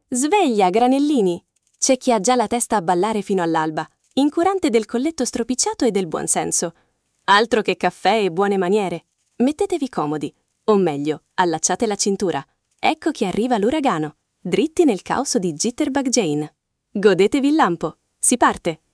Sveglia, granellini! C'è chi ha già la testa a ballare fino all'alba, incurante del colletto stropicciato e del buonsenso. Altro che caffè e buone maniere. Mettetevi comodi, o meglio, allacciate la cintura. Ecco che arriva l'uragano, dritti nel caos di Jitterbug Jane. Godetevi il lampo. Si parte!